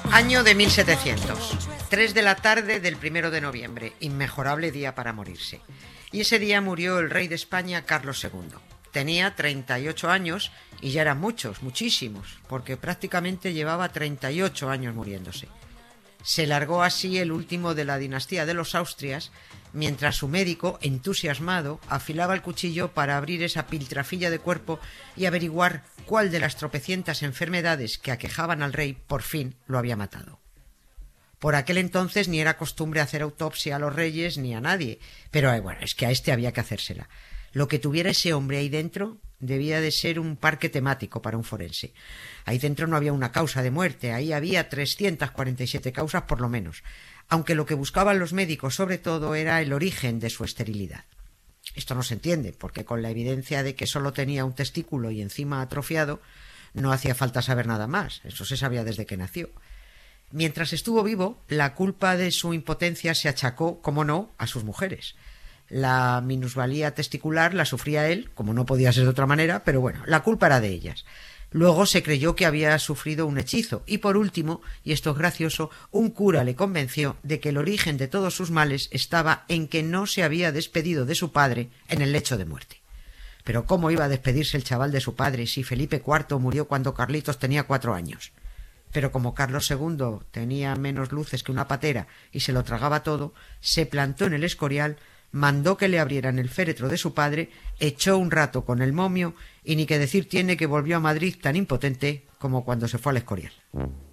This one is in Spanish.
Año de 1700. 3 de la tarde del 1 de noviembre. Inmejorable día para morirse. Y ese día murió el rey de España, Carlos II. Tenía 38 años y ya eran muchos, muchísimos, porque prácticamente llevaba 38 años muriéndose. Se largó así el último de la dinastía de los Austrias, mientras su médico, entusiasmado, afilaba el cuchillo para abrir esa piltrafilla de cuerpo y averiguar cuál de las tropecientas enfermedades que aquejaban al rey por fin lo había matado. Por aquel entonces ni era costumbre hacer autopsia a los reyes ni a nadie, pero bueno, es que a este había que hacérsela. Lo que tuviera ese hombre ahí dentro debía de ser un parque temático para un forense. Ahí dentro no había una causa de muerte, ahí había 347 causas por lo menos, aunque lo que buscaban los médicos sobre todo era el origen de su esterilidad. Esto no se entiende, porque con la evidencia de que solo tenía un testículo y encima atrofiado, no hacía falta saber nada más, eso se sabía desde que nació. Mientras estuvo vivo, la culpa de su impotencia se achacó, como no, a sus mujeres. La minusvalía testicular la sufría él, como no podía ser de otra manera, pero bueno, la culpa era de ellas. Luego se creyó que había sufrido un hechizo y por último, y esto es gracioso, un cura le convenció de que el origen de todos sus males estaba en que no se había despedido de su padre en el lecho de muerte. Pero ¿cómo iba a despedirse el chaval de su padre si Felipe IV murió cuando Carlitos tenía 4 años? Pero como Carlos II tenía menos luces que una patera y se lo tragaba todo, se plantó en el Escorial, mandó que le abrieran el féretro de su padre, echó un rato con el momio y ni que decir tiene que volvió a Madrid tan impotente como cuando se fue al Escorial.